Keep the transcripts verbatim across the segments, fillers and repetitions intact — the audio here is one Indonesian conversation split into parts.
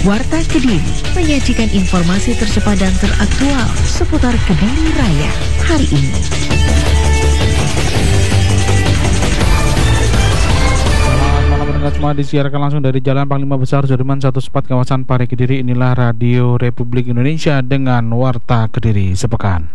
Warta Kediri menyajikan informasi tercepat dan teraktual seputar Kediri Raya hari ini. Semua disiarkan langsung dari Jalan Panglima Besar Sudirman satu empat kawasan Pare Kediri. Inilah Radio Republik Indonesia dengan Warta Kediri sepekan.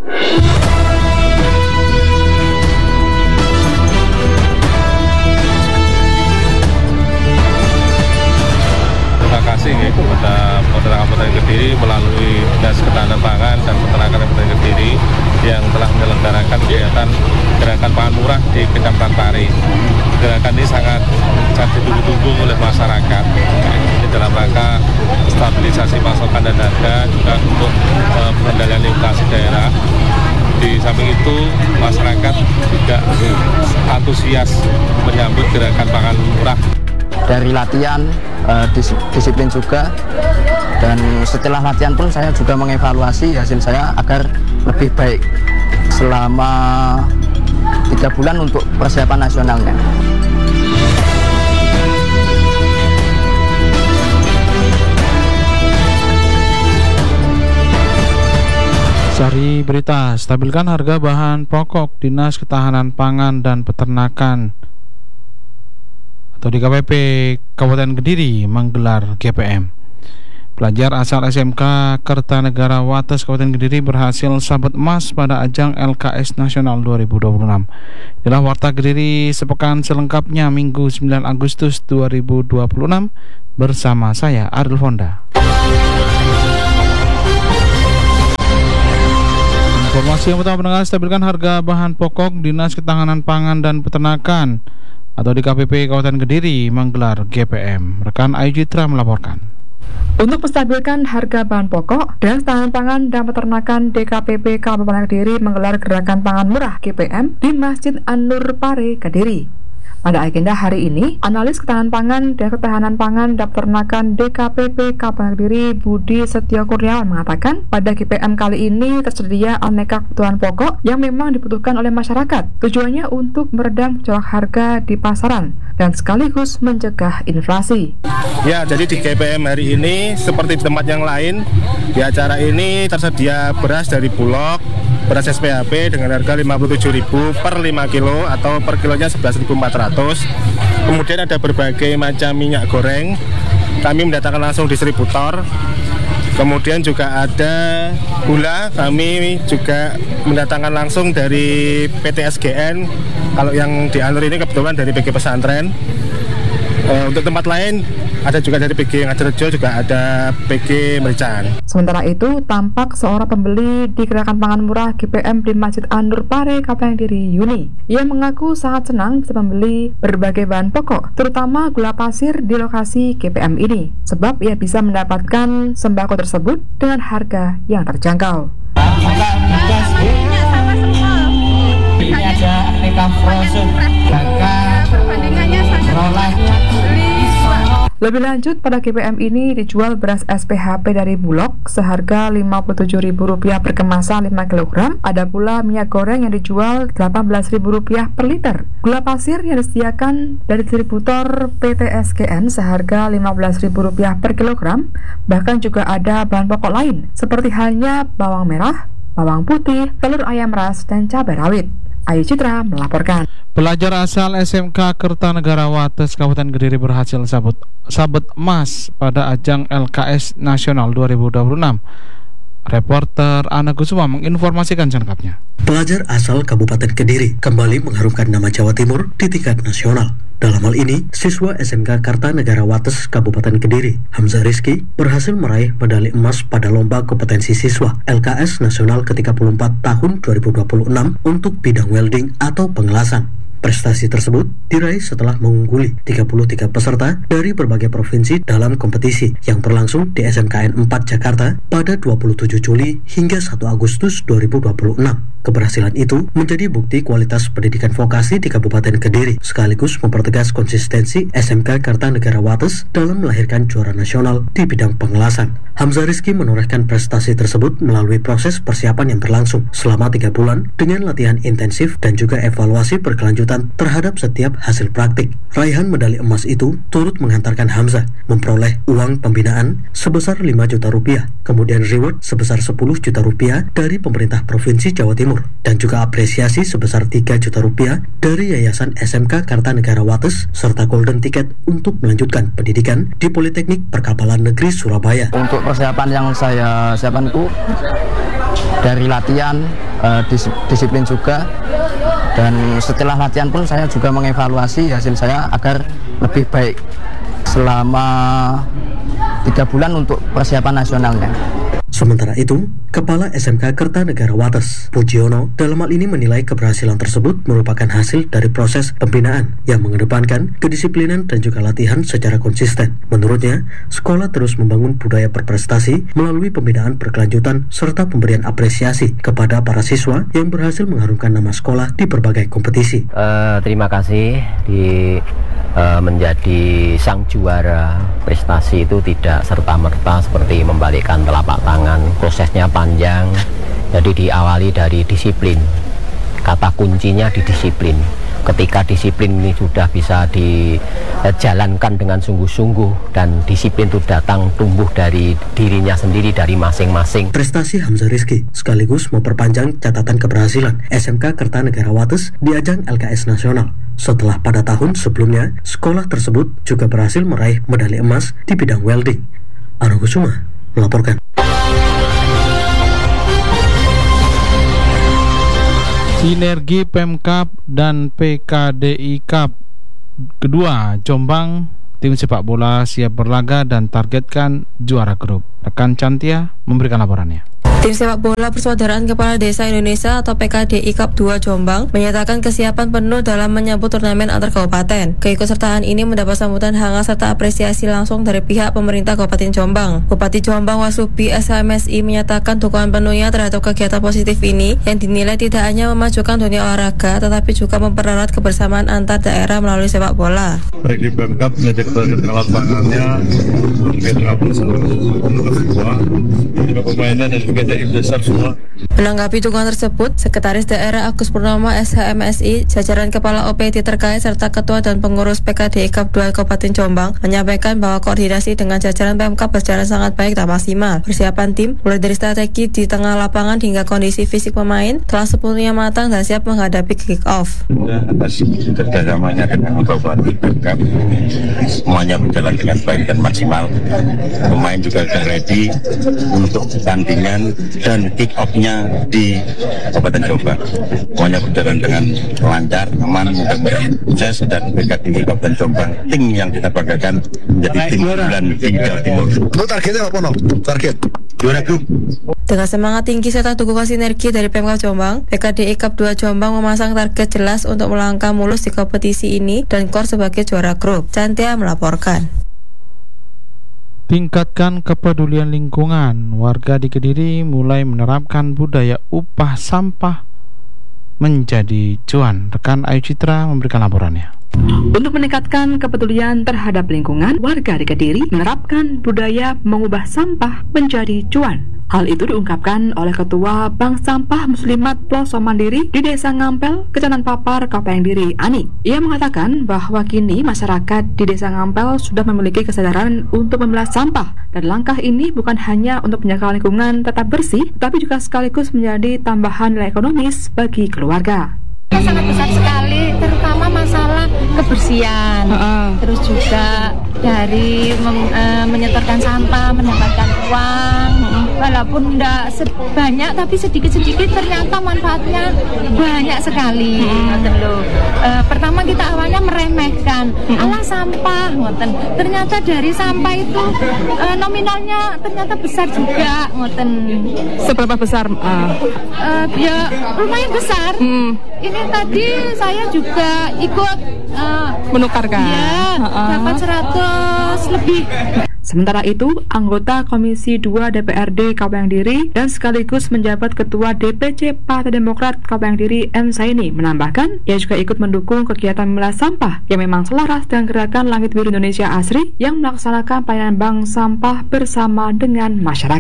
Terima kasih ya, kepada Peternak Kabupaten Kediri melalui Dinas Ketahanan Pangan dan Peternakan Kabupaten Kediri yang telah menyelenggarakan kegiatan gerakan pangan murah di Kecamatan Pare. Gerakan ini sangat sangat ditunggu-tunggu oleh masyarakat. Ini dalam rangka stabilisasi pasokan dan harga, juga untuk uh, pengendalian inflasi daerah. Di samping itu, masyarakat juga antusias menyambut gerakan pangan murah. Dari latihan, uh, dis disiplin juga, dan setelah latihan pun saya juga mengevaluasi hasil saya agar lebih baik selama tiga bulan untuk persiapan nasionalnya. Sari berita, stabilkan harga bahan pokok. Dinas Ketahanan Pangan dan Peternakan atau D K P P Kabupaten Kediri menggelar G P M. Pelajar asal S M K Kertanegara Wates Kabupaten Kediri berhasil sabet emas pada ajang L K S Nasional dua ribu dua puluh enam. Inilah Warta Kediri sepekan selengkapnya Minggu sembilan Agustus dua ribu dua puluh enam bersama saya Ariel Fonda. Informasi yang utama pendengar, stabilkan harga bahan pokok. Dinas Ketahanan Pangan dan Peternakan atau D K P P Kabupaten Kediri menggelar G P M. Rekan Ayu Citra melaporkan. Untuk menstabilkan harga bahan pokok, Dinas Ketahanan Pangan dan Peternakan D K P P Kabupaten Kediri menggelar gerakan pangan murah G P M di Masjid An-Nur Pare Kediri. Pada agenda hari ini, analis ketahanan pangan dan ketahanan pangan dan peternakan D K P P Kabupaten Kediri Budi Setio Kurniawan mengatakan, pada G P M kali ini tersedia aneka kebutuhan pokok yang memang dibutuhkan oleh masyarakat. Tujuannya untuk meredam gejolak harga di pasaran dan sekaligus mencegah inflasi. Ya, jadi di G P M hari ini seperti di tempat yang lain, di acara ini tersedia beras dari Bulog, beras S P H P dengan harga lima puluh tujuh ribu per lima kilo atau per kilonya sebelas ribu empat ratus. Kemudian ada berbagai macam minyak goreng, kami mendatangkan langsung distributor. Kemudian juga ada gula, kami juga mendatangkan langsung dari P T S G N. Kalau yang di An-Nur ini kebetulan dari P G Pesantren. E, untuk tempat lain ada juga dari P G Ngadirejo, juga ada P G Merican. Sementara itu, tampak seorang pembeli di gerakan pangan murah G P M di Masjid An-Nur Pare Kabupaten Kediri, Yuni. Ia mengaku sangat senang bisa membeli berbagai bahan pokok, terutama gula pasir di lokasi G P M ini, sebab ia bisa mendapatkan sembako tersebut dengan harga yang terjangkau. Ini ada aneka frozen, Lebih lanjut, pada G P M ini dijual beras S P H P dari Bulog seharga lima puluh tujuh ribu rupiah per kemasan lima kilogram. Ada pula minyak goreng yang dijual delapan belas ribu rupiah per liter. Gula pasir yang disediakan dari distributor P T S G N seharga lima belas ribu rupiah per kilogram. Bahkan juga ada bahan pokok lain seperti halnya bawang merah, bawang putih, telur ayam ras, dan cabai rawit. Ayu Citra melaporkan. Pelajar asal S M K Kertanegara Wates Kabupaten Kediri berhasil sabut sabet emas pada ajang L K S Nasional dua ribu dua puluh enam. Reporter Ana Kusuma menginformasikan selengkapnya. Pelajar asal Kabupaten Kediri kembali mengharumkan nama Jawa Timur di tingkat nasional. Dalam hal ini, siswa S M K Kertanegara Wates Kabupaten Kediri, Hamzah Rizky, berhasil meraih medali emas pada lomba kompetensi siswa L K S Nasional ke tiga puluh empat tahun dua ribu dua puluh enam untuk bidang welding atau pengelasan. Prestasi tersebut diraih setelah mengungguli tiga puluh tiga peserta dari berbagai provinsi dalam kompetisi yang berlangsung di S M K N empat Jakarta pada dua puluh tujuh Juli hingga satu Agustus dua ribu dua puluh enam. Keberhasilan itu menjadi bukti kualitas pendidikan vokasi di Kabupaten Kediri, sekaligus mempertegas konsistensi S M K Kertanegara Wates dalam melahirkan juara nasional di bidang pengelasan. Hamzah Rizky menorehkan prestasi tersebut melalui proses persiapan yang berlangsung selama tiga bulan dengan latihan intensif dan juga evaluasi berkelanjutan berkelanjutan terhadap setiap hasil praktik. Raihan medali emas itu turut menghantarkan Hamzah memperoleh uang pembinaan sebesar lima juta rupiah, kemudian reward sebesar sepuluh juta rupiah dari pemerintah Provinsi Jawa Timur, dan juga apresiasi sebesar tiga juta rupiah dari Yayasan S M K Kartanegara Wates, serta golden ticket untuk melanjutkan pendidikan di Politeknik Perkapalan Negeri Surabaya. Untuk persiapan yang saya siapkan itu dari latihan, eh, dis disiplin juga, dan setelah latihan pun saya juga mengevaluasi hasil saya agar lebih baik selama tiga bulan untuk persiapan nasionalnya. Sementara itu, Kepala S M K Kertanegara Wates, Pujiono, dalam hal ini menilai keberhasilan tersebut merupakan hasil dari proses pembinaan yang mengedepankan kedisiplinan dan juga latihan secara konsisten. Menurutnya, sekolah terus membangun budaya berprestasi melalui pembinaan berkelanjutan serta pemberian apresiasi kepada para siswa yang berhasil mengharumkan nama sekolah di berbagai kompetisi. Uh, terima kasih di uh, menjadi sang juara. Prestasi itu tidak serta-merta seperti membalikkan telapak tangan. Prosesnya panjang, jadi diawali dari disiplin. Kata kuncinya di disiplin. Ketika disiplin ini sudah bisa dijalankan dengan sungguh-sungguh dan disiplin itu datang tumbuh dari dirinya sendiri, dari masing-masing. Prestasi Hamzah Rizky sekaligus memperpanjang catatan keberhasilan S M K Kertanegara Wates di ajang L K S nasional. Setelah pada tahun sebelumnya, sekolah tersebut juga berhasil meraih medali emas di bidang welding. Argo Kusuma melaporkan. Sinergi Pemkab dan P K D I Cup kedua Jombang, tim sepak bola siap berlaga dan targetkan juara grup. Rekan Cantia memberikan laporannya. Tim sepak bola Persaudaraan Kepala Desa Indonesia atau P K D I Cup dua Jombang menyatakan kesiapan penuh dalam menyambut turnamen antar kabupaten. Keikutsertaan ini mendapat sambutan hangat serta apresiasi langsung dari pihak pemerintah Kabupaten Jombang. Bupati Jombang Wasubi S H M S I menyatakan dukungan penuhnya terhadap kegiatan positif ini yang dinilai tidak hanya memajukan dunia olahraga tetapi juga mempererat kebersamaan antar daerah melalui sepak bola. Baik di Pemkab menjadi keterangan lapangannya, menggerakkan seluruh semua, pemainnya dan juga dari besar semua. Menanggapi dukungan tersebut, Sekretaris Daerah Agus Purnama S H M S I, jajaran Kepala O P D terkait serta Ketua dan Pengurus P K D I Cup dua Kabupaten Jombang menyampaikan bahwa koordinasi dengan jajaran Pemkab berjalan sangat baik dan maksimal. Persiapan tim, mulai dari strategi di tengah lapangan hingga kondisi fisik pemain, telah sepenuhnya matang dan siap menghadapi kick-off. Atas kerjasamanya dengan Kabupaten Pemkab, semuanya berjalan dengan baik dan maksimal. Pemain juga sudah ready untuk pertandingan dan kick off-nya di Kabupaten Jombang. Semuanya berjalan dengan lancar, aman, mudah-mudahan sukses, dan P K D I Kabupaten Jombang, tim yang kita banggakan menjadi tim unggulan di Jawa Timur. Lo targetnya apa no? Target juara grup. Dengan semangat tinggi serta dukungan sinergi dari Pemkab Jombang, P K D I Cup dua Jombang memasang target jelas untuk melangkah mulus di kompetisi ini dan kor sebagai juara grup. Cantia melaporkan. Tingkatkan kepedulian lingkungan. Warga di Kediri mulai menerapkan budaya upah sampah menjadi cuan. Rekan Ayu Citra memberikan laporannya. Untuk meningkatkan kepedulian terhadap lingkungan, warga di Kediri menerapkan budaya mengubah sampah menjadi cuan. Hal itu diungkapkan oleh Ketua Bank Sampah Muslimat Ploso Mandiri di Desa Ngampel, Kecamatan Papar, Kabupaten Kediri, Ani. Ia mengatakan bahwa kini masyarakat di Desa Ngampel sudah memiliki kesadaran untuk memilah sampah, dan langkah ini bukan hanya untuk menjaga lingkungan tetap bersih, tapi juga sekaligus menjadi tambahan nilai ekonomis bagi keluarga. Sangat besar sekali, terutama masalah kebersihan. Uh-uh. Terus juga dari mem, uh, menyetorkan sampah, mendapatkan uang. Uh-uh. Walaupun tidak sebanyak, tapi sedikit-sedikit ternyata manfaatnya banyak sekali. Uh-uh. Uh, pertama kita awalnya meremehkan, uh-uh. alah sampah, ngoten. Ternyata dari sampah itu uh, nominalnya ternyata besar juga, ngoten. Seberapa besar? Uh. Uh, ya lumayan besar. Hmm. Ini tadi saya juga ikut uh, menukarkan. Ya, uh-uh. dapat seratus lebih. Sementara itu, anggota Komisi dua D P R D Kabupaten Kediri dan sekaligus menjabat Ketua D P C Partai Demokrat Kabupaten Kediri M. Saini menambahkan, ia juga ikut mendukung kegiatan memilah sampah yang memang selaras dengan gerakan Langit Biru Indonesia Asri yang melaksanakan pelayanan bank sampah bersama dengan masyarakat.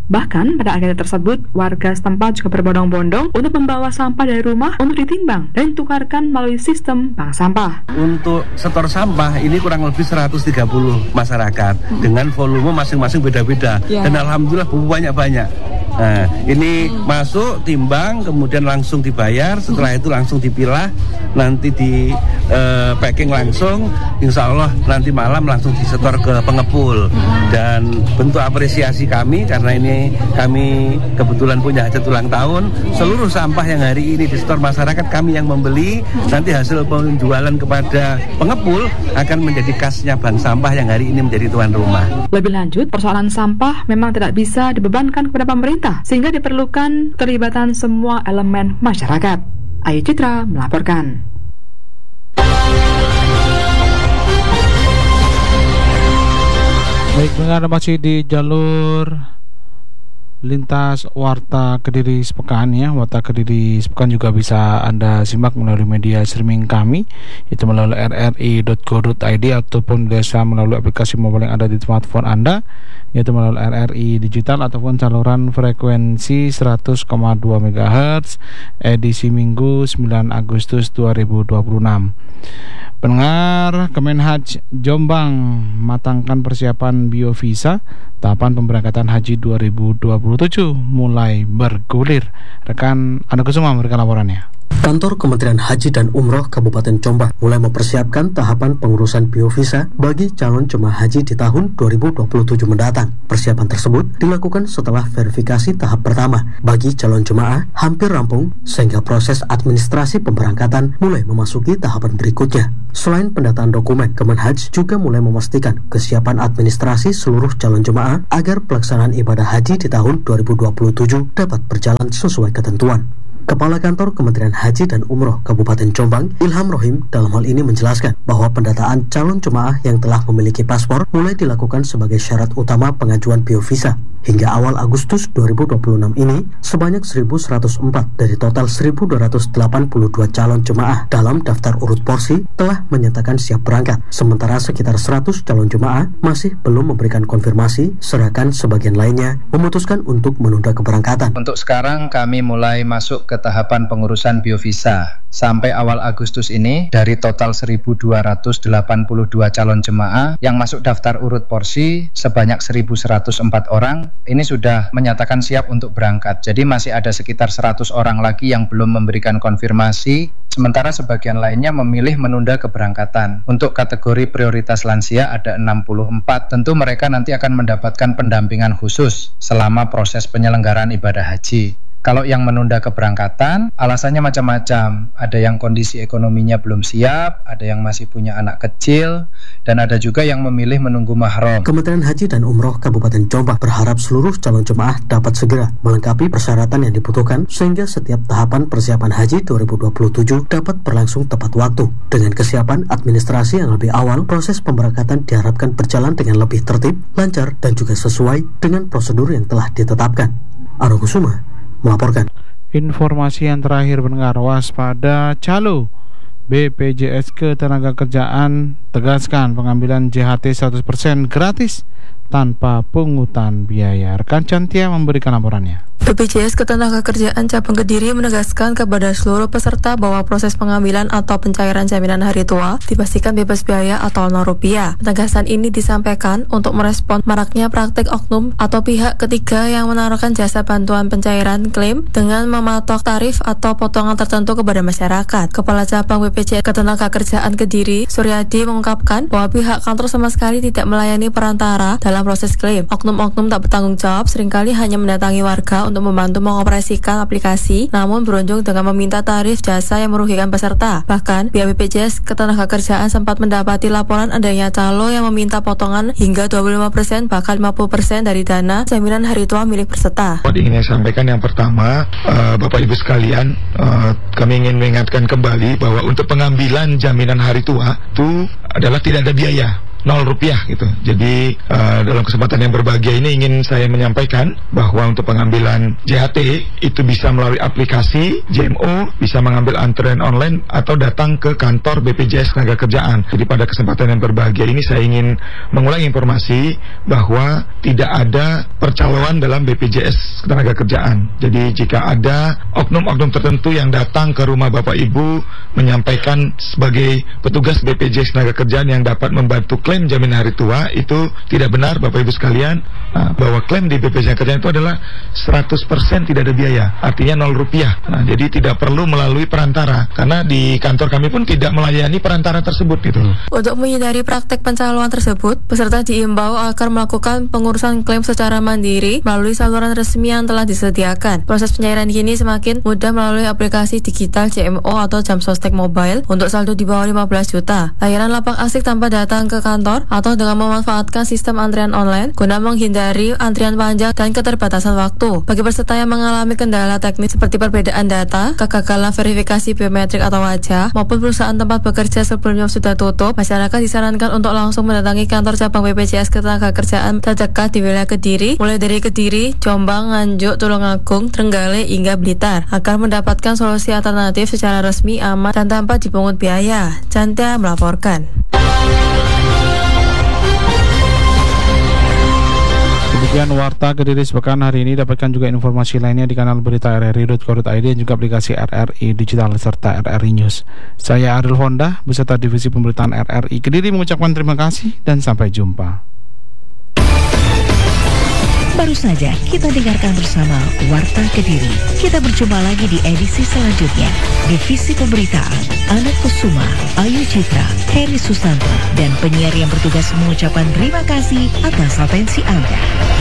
Bahkan pada akhirnya tersebut, warga setempat juga berbondong-bondong untuk membawa sampah dari rumah untuk ditimbang dan ditukarkan melalui sistem bank sampah. Untuk setor sampah ini kurang lebih seratus tiga puluh masyarakat hmm. dengan volume masing-masing beda-beda ya. Dan alhamdulillah banyak-banyak. Nah, ini hmm. masuk, timbang, kemudian langsung dibayar, setelah itu langsung dipilah, nanti di uh, packing langsung, insya Allah nanti malam langsung disetor ke pengepul. Dan bentuk apresiasi kami karena ini kami kebetulan punya hajat ulang tahun, seluruh sampah yang hari ini disetor masyarakat kami yang membeli, nanti hasil penjualan kepada pengepul akan menjadi kasnya bank sampah yang hari ini menjadi tuan rumah. Lebih lanjut, persoalan sampah memang tidak bisa dibebankan kepada pemerintah, sehingga diperlukan keterlibatan semua elemen masyarakat. Ayu Citra melaporkan. Baik, pendengar, masih di jalur lintas Warta Kediri sepekan ya. Warta Kediri sepekan juga bisa Anda simak melalui media streaming kami, itu melalui r r i dot co dot i d ataupun bisa melalui aplikasi mobile yang ada di smartphone Anda, yaitu melalui R R I Digital ataupun saluran frekuensi seratus koma dua megahertz edisi Minggu sembilan Agustus dua ribu dua puluh enam. Pendengar, Kemenhaj Jombang matangkan persiapan biovisa. Tahapan pemberangkatan haji dua ribu dua puluh tujuh mulai bergulir. Rekan Anda Kusuma memberikan laporannya. Kantor Kementerian Haji dan Umroh Kabupaten Jombang mulai mempersiapkan tahapan pengurusan biovisa bagi calon jemaah haji di tahun dua ribu dua puluh tujuh mendatang. Persiapan tersebut dilakukan setelah verifikasi tahap pertama bagi calon jemaah hampir rampung, sehingga proses administrasi pemberangkatan mulai memasuki tahapan berikutnya. Selain pendataan dokumen, Kemenhaj juga mulai memastikan kesiapan administrasi seluruh calon jemaah agar pelaksanaan ibadah haji di tahun dua ribu dua puluh tujuh dapat berjalan sesuai ketentuan. Kepala Kantor Kementerian Haji dan Umroh Kabupaten Jombang, Ilham Rohim, dalam hal ini menjelaskan bahwa pendataan calon jemaah yang telah memiliki paspor mulai dilakukan sebagai syarat utama pengajuan biovisa. Hingga awal Agustus dua ribu dua puluh enam ini, sebanyak seribu seratus empat dari total seribu dua ratus delapan puluh dua calon jemaah dalam daftar urut porsi telah menyatakan siap berangkat. Sementara sekitar seratus calon jemaah masih belum memberikan konfirmasi, sedangkan sebagian lainnya memutuskan untuk menunda keberangkatan. Untuk sekarang kami mulai masuk ke tahapan pengurusan biovisa. Sampai awal Agustus ini, dari total seribu dua ratus delapan puluh dua calon jemaah yang masuk daftar urut porsi sebanyak seribu seratus empat orang ini sudah menyatakan siap untuk berangkat. Jadi masih ada sekitar seratus orang lagi yang belum memberikan konfirmasi, sementara sebagian lainnya memilih menunda keberangkatan. Untuk kategori prioritas lansia ada enam puluh empat. Tentu mereka nanti akan mendapatkan pendampingan khusus selama proses penyelenggaraan ibadah haji. Kalau yang menunda keberangkatan, alasannya macam-macam. Ada yang kondisi ekonominya belum siap, ada yang masih punya anak kecil, dan ada juga yang memilih menunggu mahram. Kementerian Haji dan Umroh Kabupaten Jombang berharap seluruh calon jemaah dapat segera melengkapi persyaratan yang dibutuhkan sehingga setiap tahapan persiapan haji dua ribu dua puluh tujuh dapat berlangsung tepat waktu. Dengan kesiapan administrasi yang lebih awal, proses pemberangkatan diharapkan berjalan dengan lebih tertib, lancar, dan juga sesuai dengan prosedur yang telah ditetapkan. Argo Kusuma melaporkan. Informasi yang terakhir, pendengar, waspada calo. B P J S Ketenagakerjaan tegaskan pengambilan J H T seratus persen gratis tanpa pungutan biaya. Rekan Cantia memberikan laporannya. B P J S Ketenagakerjaan Cabang Kediri menegaskan kepada seluruh peserta bahwa proses pengambilan atau pencairan jaminan hari tua dipastikan bebas biaya atau nol rupiah. Penegasan ini disampaikan untuk merespon maraknya praktek oknum atau pihak ketiga yang menawarkan jasa bantuan pencairan klaim dengan mematok tarif atau potongan tertentu kepada masyarakat. Kepala Cabang B P J S Ketenagakerjaan Kediri, Suryadi, mengungkapkan bahwa pihak kantor sama sekali tidak melayani perantara dalam proses klaim. Oknum-oknum tak bertanggung jawab seringkali hanya mendatangi warga untuk membantu mengoperasikan aplikasi, namun berujung dengan meminta tarif jasa yang merugikan peserta. Bahkan, pihak B P J S Ketenagakerjaan sempat mendapati laporan adanya calo yang meminta potongan hingga dua puluh lima persen bahkan lima puluh persen dari dana jaminan hari tua milik peserta. Ingin saya sampaikan yang pertama, uh, Bapak Ibu sekalian, uh, kami ingin mengingatkan kembali bahwa untuk pengambilan jaminan hari tua itu adalah tidak ada biaya. nol rupiah gitu. Jadi uh, dalam kesempatan yang berbahagia ini ingin saya menyampaikan bahwa untuk pengambilan J H T itu bisa melalui aplikasi J M O, bisa mengambil antrean online atau datang ke kantor B P J S Ketenagakerjaan. Jadi pada kesempatan yang berbahagia ini saya ingin mengulang informasi bahwa tidak ada percaloan dalam B P J S Ketenagakerjaan. Jadi jika ada oknum-oknum tertentu yang datang ke rumah Bapak Ibu menyampaikan sebagai petugas B P J S Ketenagakerjaan yang dapat membantu klaim jaminan hari tua, itu tidak benar Bapak Ibu sekalian, bahwa klaim di B P J S Ketenagakerjaan itu adalah seratus persen tidak ada biaya, artinya nol rupiah. Nah, jadi tidak perlu melalui perantara, karena di kantor kami pun tidak melayani perantara tersebut gitu. Untuk menghindari praktek pencalonan tersebut, peserta diimbau agar melakukan pengurusan klaim secara mandiri melalui saluran resmi yang telah disediakan. Proses pencairan kini semakin mudah melalui aplikasi digital J M O atau Jam Sostek Mobile untuk saldo di bawah lima belas juta. Layanan lapak asik tanpa datang ke kantor atau dengan memanfaatkan sistem antrian online guna menghindari antrian panjang dan keterbatasan waktu. Bagi peserta yang mengalami kendala teknis seperti perbedaan data, kegagalan verifikasi biometrik atau wajah, maupun perusahaan tempat bekerja sebelumnya sudah tutup, masyarakat disarankan untuk langsung mendatangi kantor cabang B P J S Ketenagakerjaan terdekat di wilayah Kediri, mulai dari Kediri, Jombang, Nganjuk, Tulungagung, Trenggalek, hingga Blitar, agar mendapatkan solusi alternatif secara resmi, aman, dan tanpa dipungut biaya. Canta melaporkan. Demikian Warta Kediri sepekan hari ini. Dapatkan juga informasi lainnya di kanal berita r r i dot co dot i d dan juga aplikasi R R I Digital serta R R I News. Saya Ariel Honda beserta divisi pemberitaan R R I Kediri mengucapkan terima kasih dan sampai jumpa. Baru saja kita dengarkan bersama Warta Kediri. Kita berjumpa lagi di edisi selanjutnya. Divisi Pemberitaan, Anak Kusuma, Ayu Citra, Heri Susanto, dan penyiar yang bertugas mengucapkan terima kasih atas atensi Anda.